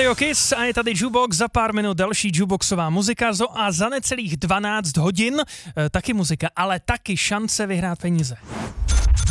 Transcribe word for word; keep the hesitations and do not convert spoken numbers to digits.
Radio Kiss a je tady Jukebox, za pár minut další jukeboxová muzika zo a za necelých dvanáct hodin e, taky muzika, ale taky šance vyhrát peníze.